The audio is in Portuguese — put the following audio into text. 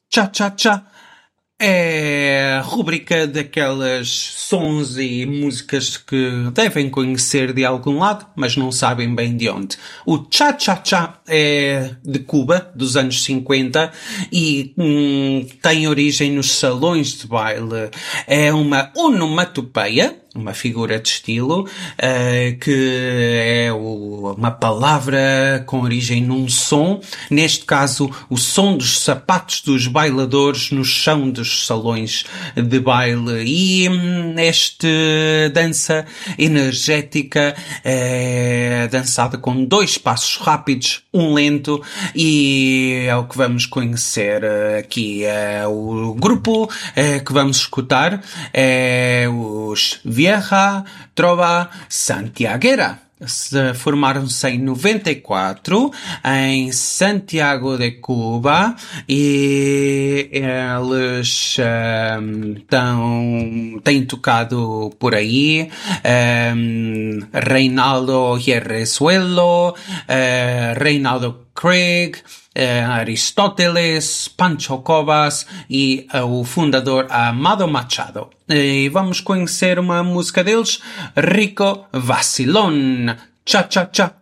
Cha-cha-cha é a rúbrica daquelas sons e músicas que devem conhecer de algum lado, mas não sabem bem de onde. O cha-cha-cha é de Cuba, dos anos 50, e tem origem nos salões de baile. É uma onomatopeia, uma figura de estilo, que é uma palavra com origem num som, neste caso o som dos sapatos dos bailadores no chão dos salões de baile. E esta dança energética é dançada com 2 passos rápidos, um lento, e é o que vamos conhecer aqui. O grupo que vamos escutar é os Vieja Trova Santiaguera. Formaram-se em 94 em Santiago de Cuba e eles têm tocado por aí Reinaldo Hierrezuelo, Reinaldo Craig, Aristóteles, Pancho Covas e o fundador Amado Machado. E vamos conhecer uma música deles, Rico Vacilón. Cha-cha-cha.